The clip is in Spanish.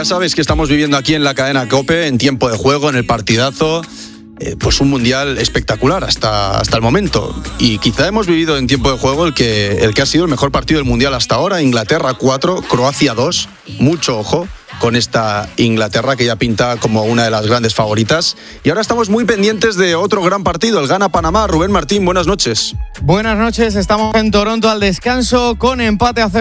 Ya sabes que estamos viviendo aquí en la cadena COPE, en tiempo de juego, en el partidazo, pues un mundial espectacular hasta el momento. Y quizá hemos vivido en tiempo de juego el que ha sido el mejor partido del mundial hasta ahora. Inglaterra 4, Croacia 2. Mucho ojo con esta Inglaterra que ya pinta como una de las grandes favoritas. Y ahora estamos muy pendientes de otro gran partido, el Ghana-Panamá. Rubén Martín, buenas noches. Buenas noches, estamos en Toronto al descanso con empate a 0.